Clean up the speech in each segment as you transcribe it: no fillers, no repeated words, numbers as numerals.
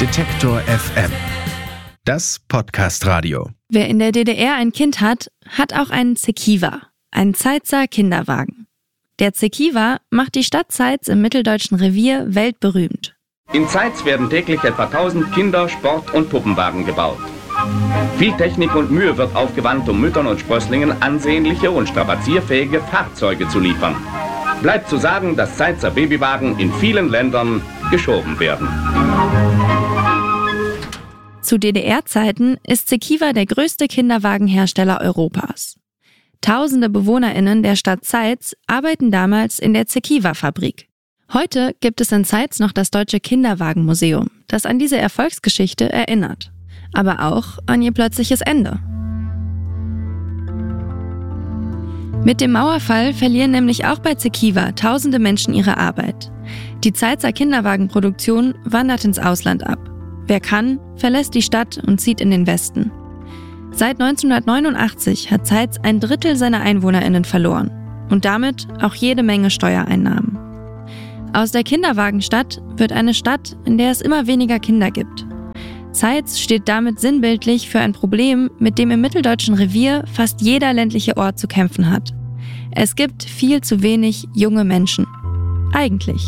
Detektor FM. Das Podcast-Radio. Wer in der DDR ein Kind hat, hat auch einen Zekiwa, einen Zeitzer Kinderwagen. Der Zekiwa macht die Stadt Zeitz im mitteldeutschen Revier weltberühmt. In Zeitz werden täglich etwa 1000 Kinder-, Sport- und Puppenwagen gebaut. Viel Technik und Mühe wird aufgewandt, um Müttern und Sprösslingen ansehnliche und strapazierfähige Fahrzeuge zu liefern. Bleibt zu sagen, dass Zeitzer Babywagen in vielen Ländern geschoben werden. Zu DDR-Zeiten ist Zekiwa der größte Kinderwagenhersteller Europas. Tausende BewohnerInnen der Stadt Zeitz arbeiten damals in der Zekiwa-Fabrik. Heute gibt es in Zeitz noch das Deutsche Kinderwagenmuseum, das an diese Erfolgsgeschichte erinnert. Aber auch an ihr plötzliches Ende. Mit dem Mauerfall verlieren nämlich auch bei Zekiwa tausende Menschen ihre Arbeit. Die Zeitzer Kinderwagenproduktion wandert ins Ausland ab. Wer kann, verlässt die Stadt und zieht in den Westen. Seit 1989 hat Zeitz ein Drittel seiner EinwohnerInnen verloren und damit auch jede Menge Steuereinnahmen. Aus der Kinderwagenstadt wird eine Stadt, in der es immer weniger Kinder gibt. Zeitz steht damit sinnbildlich für ein Problem, mit dem im mitteldeutschen Revier fast jeder ländliche Ort zu kämpfen hat. Es gibt viel zu wenig junge Menschen. Eigentlich.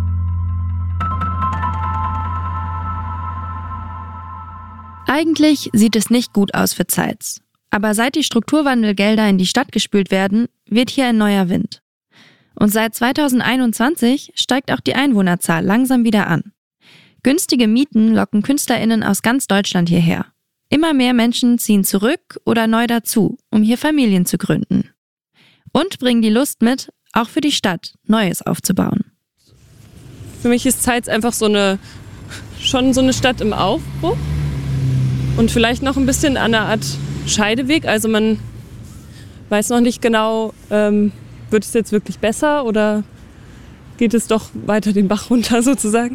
Eigentlich sieht es nicht gut aus für Zeitz. Aber seit die Strukturwandelgelder in die Stadt gespült werden, weht hier ein neuer Wind. Und seit 2021 steigt auch die Einwohnerzahl langsam wieder an. Günstige Mieten locken KünstlerInnen aus ganz Deutschland hierher. Immer mehr Menschen ziehen zurück oder neu dazu, um hier Familien zu gründen. Und bringen die Lust mit, auch für die Stadt Neues aufzubauen. Für mich ist Zeitz einfach schon so eine Stadt im Aufbruch. Und vielleicht noch ein bisschen an einer Art Scheideweg. Also man weiß noch nicht genau, wird es jetzt wirklich besser oder geht es doch weiter den Bach runter sozusagen.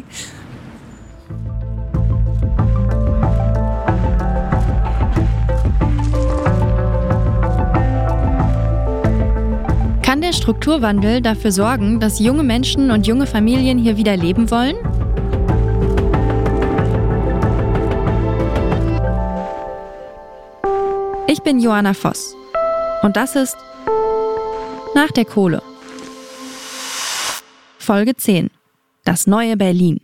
Kann der Strukturwandel dafür sorgen, dass junge Menschen und junge Familien hier wieder leben wollen? Ich bin Johanna Voss und das ist Nach der Kohle. Folge 10. Das neue Berlin.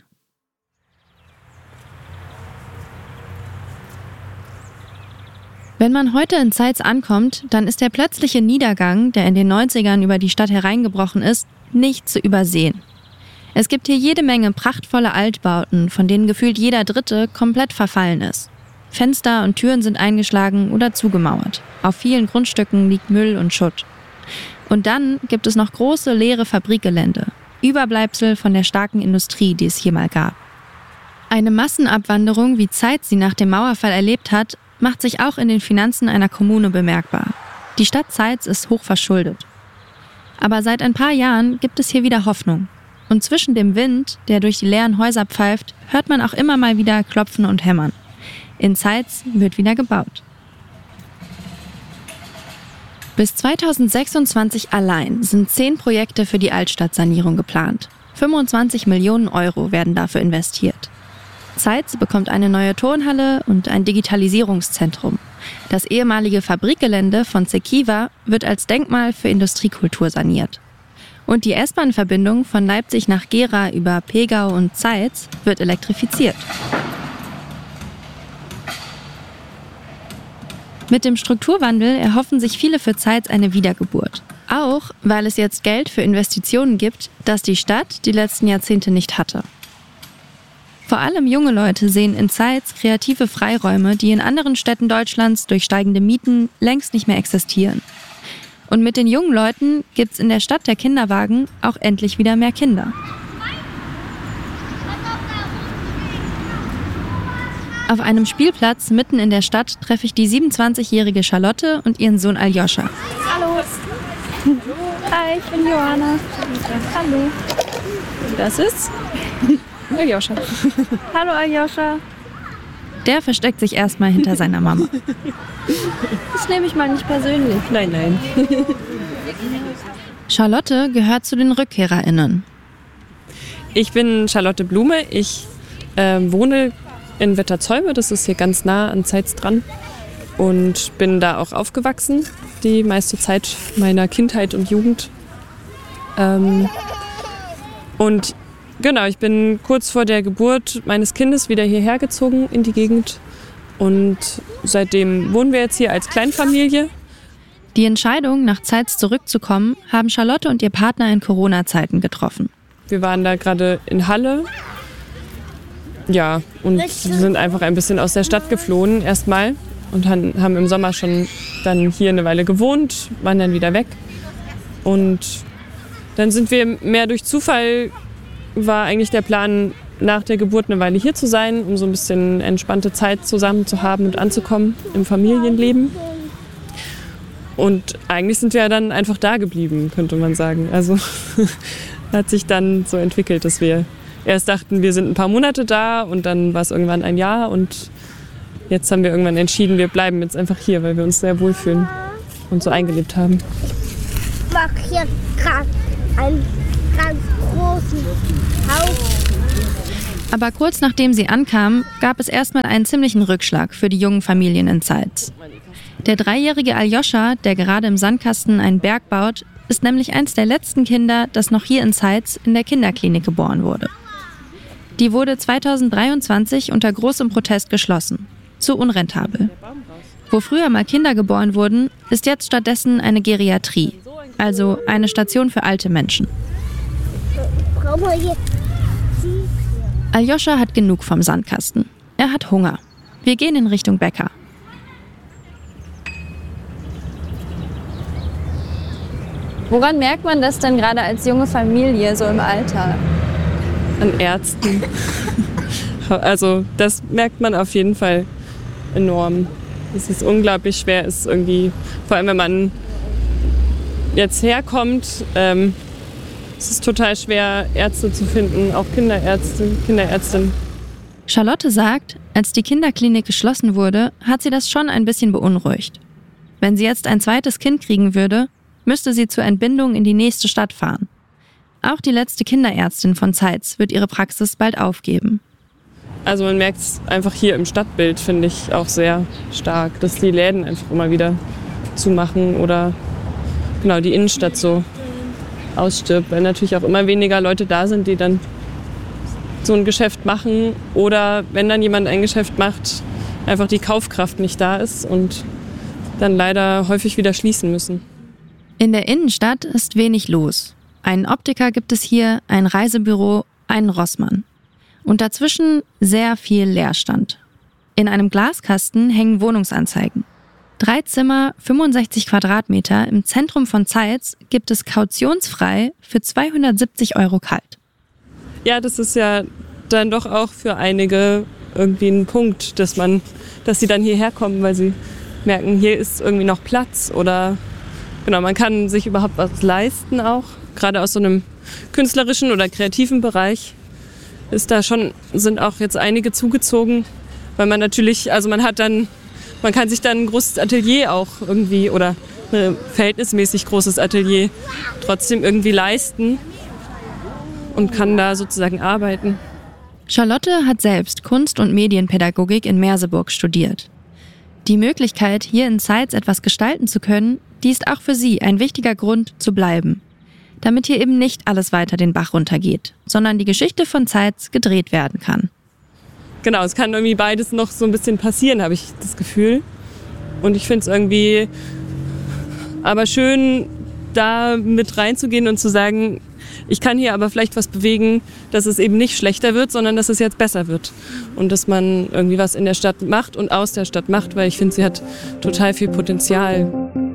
Wenn man heute in Zeitz ankommt, dann ist der plötzliche Niedergang, der in den 90ern über die Stadt hereingebrochen ist, nicht zu übersehen. Es gibt hier jede Menge prachtvolle Altbauten, von denen gefühlt jeder dritte komplett verfallen ist. Fenster und Türen sind eingeschlagen oder zugemauert. Auf vielen Grundstücken liegt Müll und Schutt. Und dann gibt es noch große leere Fabrikgelände, Überbleibsel von der starken Industrie, die es hier mal gab. Eine Massenabwanderung, wie Zeitz sie nach dem Mauerfall erlebt hat, macht sich auch in den Finanzen einer Kommune bemerkbar. Die Stadt Zeitz ist hoch verschuldet. Aber seit ein paar Jahren gibt es hier wieder Hoffnung. Und zwischen dem Wind, der durch die leeren Häuser pfeift, hört man auch immer mal wieder Klopfen und Hämmern. In Zeitz wird wieder gebaut. Bis 2026 allein sind 10 Projekte für die Altstadtsanierung geplant. 25 Millionen Euro werden dafür investiert. Zeitz bekommt eine neue Turnhalle und ein Digitalisierungszentrum. Das ehemalige Fabrikgelände von Zekiwa wird als Denkmal für Industriekultur saniert. Und die S-Bahn-Verbindung von Leipzig nach Gera über Pegau und Zeitz wird elektrifiziert. Mit dem Strukturwandel erhoffen sich viele für Zeitz eine Wiedergeburt. Auch weil es jetzt Geld für Investitionen gibt, das die Stadt die letzten Jahrzehnte nicht hatte. Vor allem junge Leute sehen in Zeitz kreative Freiräume, die in anderen Städten Deutschlands durch steigende Mieten längst nicht mehr existieren. Und mit den jungen Leuten gibt's in der Stadt der Kinderwagen auch endlich wieder mehr Kinder. Auf einem Spielplatz mitten in der Stadt treffe ich die 27-jährige Charlotte und ihren Sohn Aljoscha. Hallo. Hi, ich bin Johanna. Hallo. Das ist Aljoscha. Hallo Aljoscha. Der versteckt sich erstmal hinter seiner Mama. Das nehme ich mal nicht persönlich. Nein. Charlotte gehört zu den RückkehrerInnen. Ich bin Charlotte Blume. Ich wohne in Wetterzäume, das ist hier ganz nah an Zeitz dran. Und bin da auch aufgewachsen, die meiste Zeit meiner Kindheit und Jugend. Und genau, ich bin kurz vor der Geburt meines Kindes wieder hierher gezogen in die Gegend. Und seitdem wohnen wir jetzt hier als Kleinfamilie. Die Entscheidung, nach Zeitz zurückzukommen, haben Charlotte und ihr Partner in Corona-Zeiten getroffen. Wir waren da gerade in Halle. Ja, und sind einfach ein bisschen aus der Stadt geflohen erstmal. Und haben im Sommer schon dann hier eine Weile gewohnt, waren dann wieder weg. Und dann sind wir mehr durch Zufall, war eigentlich der Plan, nach der Geburt eine Weile hier zu sein, um so ein bisschen entspannte Zeit zusammen zu haben und anzukommen im Familienleben. Und eigentlich sind wir dann einfach da geblieben, könnte man sagen. Also hat sich dann so entwickelt, dass wir erst dachten, wir sind ein paar Monate da und dann war es irgendwann ein Jahr und jetzt haben wir irgendwann entschieden, wir bleiben jetzt einfach hier, weil wir uns sehr wohlfühlen und so eingelebt haben. Ich mache hier gerade einen ganz großen Haus. Aber kurz nachdem sie ankamen, gab es erstmal einen ziemlichen Rückschlag für die jungen Familien in Zeitz. Der 3-jährige Aljoscha, der gerade im Sandkasten einen Berg baut, ist nämlich eins der letzten Kinder, das noch hier in Zeitz in der Kinderklinik geboren wurde. Die wurde 2023 unter großem Protest geschlossen. Zu unrentabel. Wo früher mal Kinder geboren wurden, ist jetzt stattdessen eine Geriatrie, also eine Station für alte Menschen. Aljoscha hat genug vom Sandkasten. Er hat Hunger. Wir gehen in Richtung Bäcker. Woran merkt man das denn gerade als junge Familie so im Alter? An Ärzten. Also das merkt man auf jeden Fall enorm. Es ist unglaublich schwer, ist irgendwie, vor allem wenn man jetzt herkommt, es ist total schwer, Ärzte zu finden, auch Kinderärztinnen. Charlotte sagt, als die Kinderklinik geschlossen wurde, hat sie das schon ein bisschen beunruhigt. Wenn sie jetzt ein zweites Kind kriegen würde, müsste sie zur Entbindung in die nächste Stadt fahren. Auch die letzte Kinderärztin von Zeitz wird ihre Praxis bald aufgeben. Also man merkt es einfach hier im Stadtbild, finde ich, auch sehr stark, dass die Läden einfach immer wieder zumachen oder genau die Innenstadt so ausstirbt, weil natürlich auch immer weniger Leute da sind, die dann so ein Geschäft machen oder wenn dann jemand ein Geschäft macht, einfach die Kaufkraft nicht da ist und dann leider häufig wieder schließen müssen. In der Innenstadt ist wenig los. Einen Optiker gibt es hier, ein Reisebüro, einen Rossmann. Und dazwischen sehr viel Leerstand. In einem Glaskasten hängen Wohnungsanzeigen. 3 Zimmer, 65 Quadratmeter im Zentrum von Zeitz gibt es kautionsfrei für 270 € kalt. Ja, das ist ja dann doch auch für einige irgendwie ein Punkt, dass sie dann hierher kommen, weil sie merken, hier ist irgendwie noch Platz oder genau, man kann sich überhaupt was leisten auch. Gerade aus so einem künstlerischen oder kreativen Bereich sind auch jetzt einige zugezogen, weil man natürlich, also man kann sich dann ein großes Atelier auch irgendwie oder ein verhältnismäßig großes Atelier trotzdem irgendwie leisten und kann da sozusagen arbeiten. Charlotte hat selbst Kunst- und Medienpädagogik in Merseburg studiert. Die Möglichkeit, hier in Zeitz etwas gestalten zu können, die ist auch für sie ein wichtiger Grund zu bleiben. Damit hier eben nicht alles weiter den Bach runtergeht, sondern die Geschichte von Zeitz gedreht werden kann. Genau, es kann irgendwie beides noch so ein bisschen passieren, habe ich das Gefühl. Und ich finde es irgendwie aber schön, da mit reinzugehen und zu sagen, ich kann hier aber vielleicht was bewegen, dass es eben nicht schlechter wird, sondern dass es jetzt besser wird. Und dass man irgendwie was in der Stadt macht und aus der Stadt macht, weil ich finde, sie hat total viel Potenzial.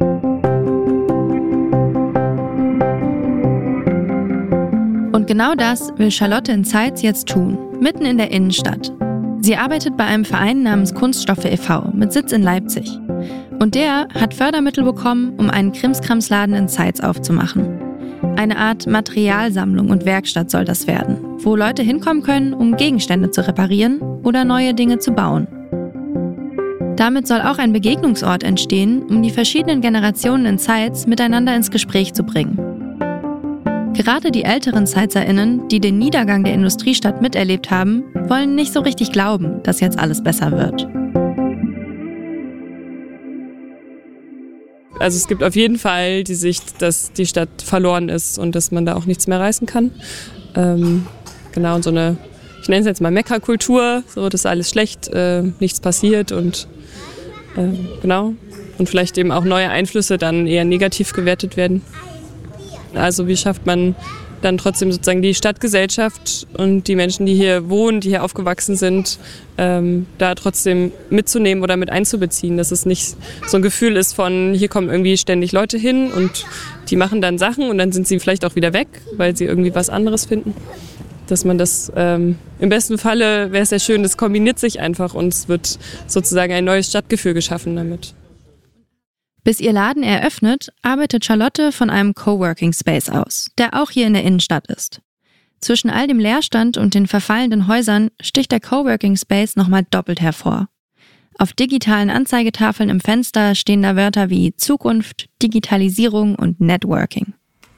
Und genau das will Charlotte in Zeitz jetzt tun, mitten in der Innenstadt. Sie arbeitet bei einem Verein namens Kunststoffe e.V. mit Sitz in Leipzig. Und der hat Fördermittel bekommen, um einen Krimskramsladen in Zeitz aufzumachen. Eine Art Materialsammlung und Werkstatt soll das werden, wo Leute hinkommen können, um Gegenstände zu reparieren oder neue Dinge zu bauen. Damit soll auch ein Begegnungsort entstehen, um die verschiedenen Generationen in Zeitz miteinander ins Gespräch zu bringen. Gerade die älteren ZeitzerInnen, die den Niedergang der Industriestadt miterlebt haben, wollen nicht so richtig glauben, dass jetzt alles besser wird. Also es gibt auf jeden Fall die Sicht, dass die Stadt verloren ist und dass man da auch nichts mehr reißen kann. Genau, und so eine, ich nenne es jetzt mal Mekka-Kultur, so, das ist alles schlecht, nichts passiert und genau. Und vielleicht eben auch neue Einflüsse dann eher negativ gewertet werden. Also wie schafft man dann trotzdem sozusagen die Stadtgesellschaft und die Menschen, die hier wohnen, die hier aufgewachsen sind, da trotzdem mitzunehmen oder mit einzubeziehen. Dass es nicht so ein Gefühl ist von, hier kommen irgendwie ständig Leute hin und die machen dann Sachen und dann sind sie vielleicht auch wieder weg, weil sie irgendwie was anderes finden. Dass man das, im besten Falle wäre es sehr schön, das kombiniert sich einfach und es wird sozusagen ein neues Stadtgefühl geschaffen damit. Bis ihr Laden eröffnet, arbeitet Charlotte von einem Coworking Space aus, der auch hier in der Innenstadt ist. Zwischen all dem Leerstand und den verfallenden Häusern sticht der Coworking Space nochmal doppelt hervor. Auf digitalen Anzeigetafeln im Fenster stehen da Wörter wie Zukunft, Digitalisierung und Networking.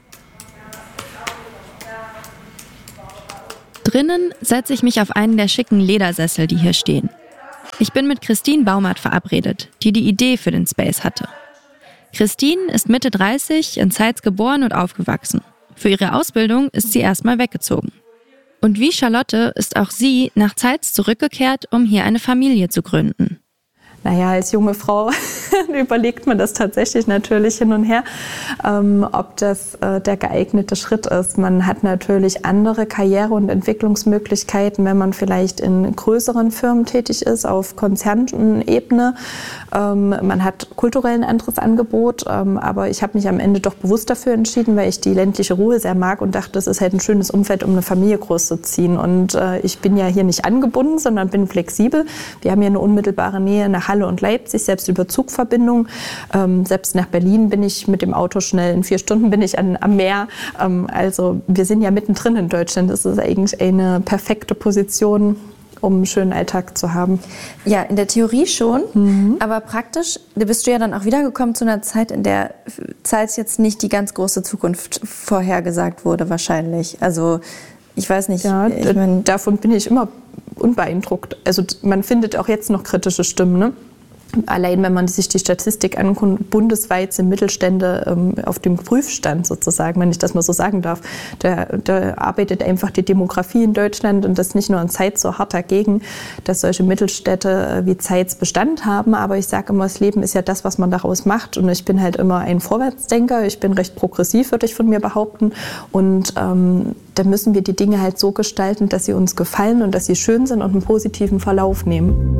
Drinnen setze ich mich auf einen der schicken Ledersessel, die hier stehen. Ich bin mit Christine Baumert verabredet, die die Idee für den Space hatte. Christine ist Mitte 30, in Zeitz geboren und aufgewachsen. Für ihre Ausbildung ist sie erstmal weggezogen. Und wie Charlotte ist auch sie nach Zeitz zurückgekehrt, um hier eine Familie zu gründen. Naja, als junge Frau überlegt man das tatsächlich natürlich hin und her, ob das der geeignete Schritt ist. Man hat natürlich andere Karriere- und Entwicklungsmöglichkeiten, wenn man vielleicht in größeren Firmen tätig ist, auf Konzernebene. Man hat kulturell ein anderes Angebot, aber ich habe mich am Ende doch bewusst dafür entschieden, weil ich die ländliche Ruhe sehr mag und dachte, das ist halt ein schönes Umfeld, um eine Familie großzuziehen. Und ich bin ja hier nicht angebunden, sondern bin flexibel. Wir haben hier eine unmittelbare Nähe nach Halle und Leipzig, selbst über Zugverbindung. Selbst nach Berlin bin ich mit dem Auto schnell. In 4 Stunden bin ich am Meer. Also wir sind ja mittendrin in Deutschland. Das ist eigentlich eine perfekte Position, um einen schönen Alltag zu haben. Ja, in der Theorie schon, aber praktisch bist du ja dann auch wiedergekommen zu einer Zeit, in der Zeitz jetzt nicht die ganz große Zukunft vorhergesagt wurde wahrscheinlich. Also ich weiß nicht. Ja, davon bin ich immer unbeeindruckt. Also man findet auch jetzt noch kritische Stimmen, ne? Allein wenn man sich die Statistik anguckt, bundesweit sind Mittelstände auf dem Prüfstand sozusagen, wenn ich das mal so sagen darf. Da arbeitet einfach die Demografie in Deutschland und das nicht nur in Zeitz so hart dagegen, dass solche Mittelstädte wie Zeitz Bestand haben. Aber ich sage immer, das Leben ist ja das, was man daraus macht. Und ich bin halt immer ein Vorwärtsdenker. Ich bin recht progressiv, würde ich von mir behaupten. Und da müssen wir die Dinge halt so gestalten, dass sie uns gefallen und dass sie schön sind und einen positiven Verlauf nehmen.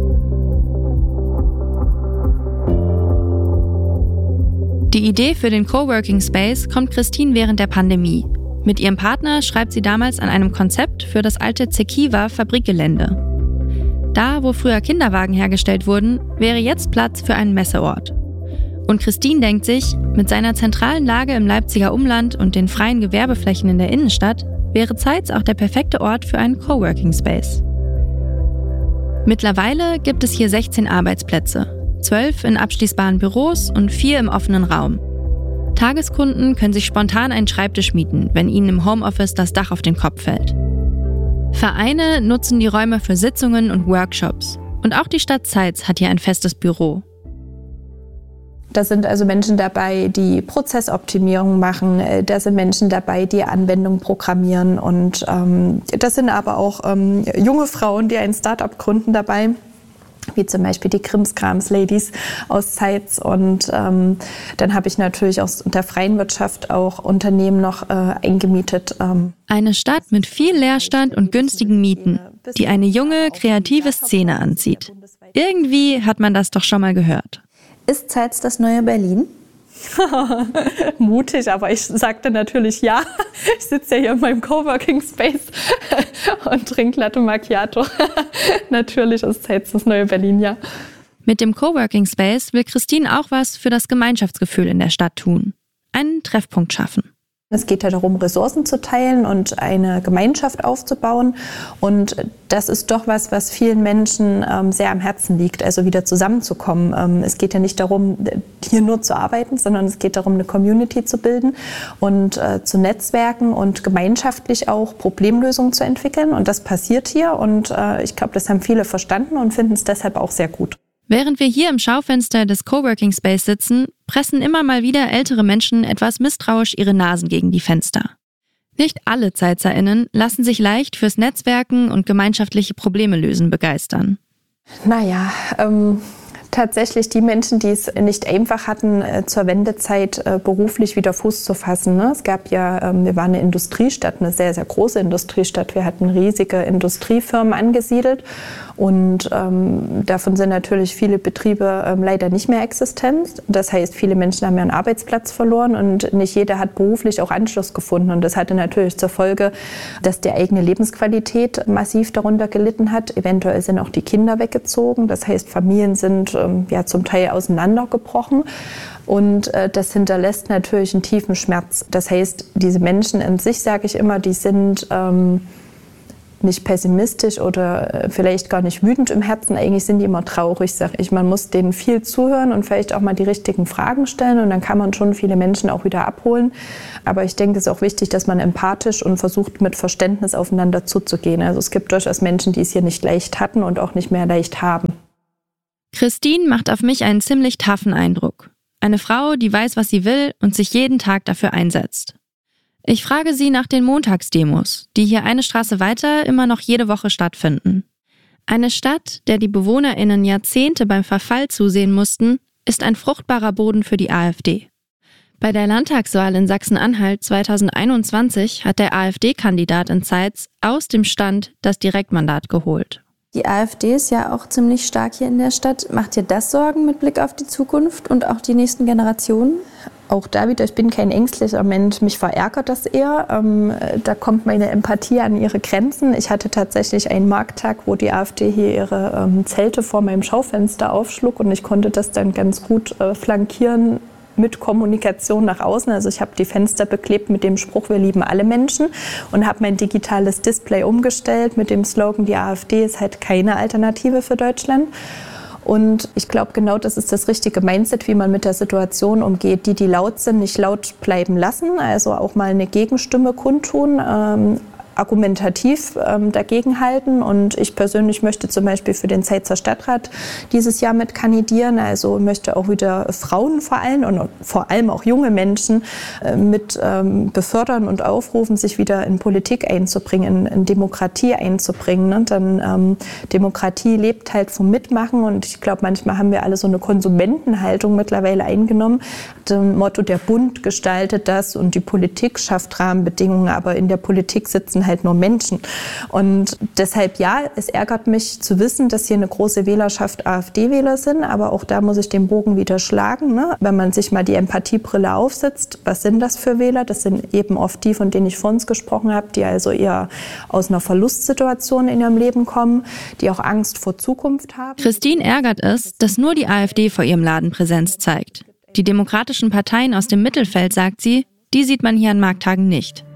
Die Idee für den Coworking Space kommt Christine während der Pandemie. Mit ihrem Partner schreibt sie damals an einem Konzept für das alte Zekiwa-Fabrikgelände. Da, wo früher Kinderwagen hergestellt wurden, wäre jetzt Platz für einen Messeort. Und Christine denkt sich, mit seiner zentralen Lage im Leipziger Umland und den freien Gewerbeflächen in der Innenstadt wäre Zeitz auch der perfekte Ort für einen Coworking Space. Mittlerweile gibt es hier 16 Arbeitsplätze. 12 in abschließbaren Büros und 4 im offenen Raum. Tageskunden können sich spontan einen Schreibtisch mieten, wenn ihnen im Homeoffice das Dach auf den Kopf fällt. Vereine nutzen die Räume für Sitzungen und Workshops. Und auch die Stadt Zeitz hat hier ein festes Büro. Da sind also Menschen dabei, die Prozessoptimierung machen. Da sind Menschen dabei, die Anwendungen programmieren. Und das sind aber auch junge Frauen, die ein Start-up gründen dabei, wie zum Beispiel die Krimskrams-Ladies aus Zeitz. Und dann habe ich natürlich aus der freien Wirtschaft auch Unternehmen noch eingemietet. Eine Stadt mit viel Leerstand und günstigen Mieten, die eine junge, kreative Szene anzieht. Irgendwie hat man das doch schon mal gehört. Ist Zeitz das neue Berlin? Mutig, aber ich sagte natürlich ja. Ich sitze ja hier in meinem Coworking Space und trinke Latte Macchiato. Natürlich ist Zeitz das neue Berlin, ja. Mit dem Coworking Space will Christine auch was für das Gemeinschaftsgefühl in der Stadt tun. Einen Treffpunkt schaffen. Es geht ja darum, Ressourcen zu teilen und eine Gemeinschaft aufzubauen. Und das ist doch was vielen Menschen sehr am Herzen liegt, also wieder zusammenzukommen. Es geht ja nicht darum, hier nur zu arbeiten, sondern es geht darum, eine Community zu bilden und zu netzwerken und gemeinschaftlich auch Problemlösungen zu entwickeln. Und das passiert hier. Und ich glaube, das haben viele verstanden und finden es deshalb auch sehr gut. Während wir hier im Schaufenster des Coworking Space sitzen, pressen immer mal wieder ältere Menschen etwas misstrauisch ihre Nasen gegen die Fenster. Nicht alle ZeizerInnen lassen sich leicht fürs Netzwerken und gemeinschaftliche Probleme lösen begeistern. Naja, tatsächlich die Menschen, die es nicht einfach hatten, zur Wendezeit beruflich wieder Fuß zu fassen. Ne? Es gab ja, wir waren eine Industriestadt, eine sehr, sehr große Industriestadt. Wir hatten riesige Industriefirmen angesiedelt und davon sind natürlich viele Betriebe leider nicht mehr existent. Das heißt, viele Menschen haben ihren Arbeitsplatz verloren und nicht jeder hat beruflich auch Anschluss gefunden. Und das hatte natürlich zur Folge, dass die eigene Lebensqualität massiv darunter gelitten hat. Eventuell sind auch die Kinder weggezogen. Das heißt, Familien sind zum Teil auseinandergebrochen. Und das hinterlässt natürlich einen tiefen Schmerz. Das heißt, diese Menschen in sich, sage ich immer, die sind nicht pessimistisch oder vielleicht gar nicht wütend im Herzen. Eigentlich sind die immer traurig, sage ich. Man muss denen viel zuhören und vielleicht auch mal die richtigen Fragen stellen. Und dann kann man schon viele Menschen auch wieder abholen. Aber ich denke, es ist auch wichtig, dass man empathisch und versucht, mit Verständnis aufeinander zuzugehen. Also es gibt durchaus Menschen, die es hier nicht leicht hatten und auch nicht mehr leicht haben. Christine macht auf mich einen ziemlich taffen Eindruck. Eine Frau, die weiß, was sie will und sich jeden Tag dafür einsetzt. Ich frage sie nach den Montagsdemos, die hier eine Straße weiter immer noch jede Woche stattfinden. Eine Stadt, der die BewohnerInnen Jahrzehnte beim Verfall zusehen mussten, ist ein fruchtbarer Boden für die AfD. Bei der Landtagswahl in Sachsen-Anhalt 2021 hat der AfD-Kandidat in Zeitz aus dem Stand das Direktmandat geholt. Die AfD ist ja auch ziemlich stark hier in der Stadt. Macht dir das Sorgen mit Blick auf die Zukunft und auch die nächsten Generationen? Auch da wieder, ich bin kein ängstlicher Mensch, mich verärgert das eher. Da kommt meine Empathie an ihre Grenzen. Ich hatte tatsächlich einen Markttag, wo die AfD hier ihre Zelte vor meinem Schaufenster aufschlug und ich konnte das dann ganz gut flankieren mit Kommunikation nach außen. Also ich habe die Fenster beklebt mit dem Spruch, wir lieben alle Menschen und habe mein digitales Display umgestellt mit dem Slogan, die AfD ist halt keine Alternative für Deutschland. Und ich glaube, genau das ist das richtige Mindset, wie man mit der Situation umgeht. Die laut sind, nicht laut bleiben lassen, also auch mal eine Gegenstimme kundtun, argumentativ dagegenhalten. Und ich persönlich möchte zum Beispiel für den Zeitzer Stadtrat dieses Jahr mit kandidieren. Also möchte auch wieder Frauen vor allem und vor allem auch junge Menschen mit befördern und aufrufen, sich wieder in Politik einzubringen, in Demokratie einzubringen. Ne? Denn Demokratie lebt halt vom Mitmachen und ich glaube, manchmal haben wir alle so eine Konsumentenhaltung mittlerweile eingenommen. Dem Motto, der Bund gestaltet das und die Politik schafft Rahmenbedingungen, aber in der Politik sitzen halt nur Menschen. Und deshalb ja, es ärgert mich zu wissen, dass hier eine große Wählerschaft AfD-Wähler sind, aber auch da muss ich den Bogen wieder schlagen. Ne? Wenn man sich mal die Empathiebrille aufsetzt, was sind das für Wähler? Das sind eben oft die, von denen ich vor uns gesprochen habe, die also eher aus einer Verlustsituation in ihrem Leben kommen, die auch Angst vor Zukunft haben. Christine ärgert es, dass nur die AfD vor ihrem Laden Präsenz zeigt. Die demokratischen Parteien aus dem Mittelfeld, sagt sie, die sieht man hier an Markttagen nicht.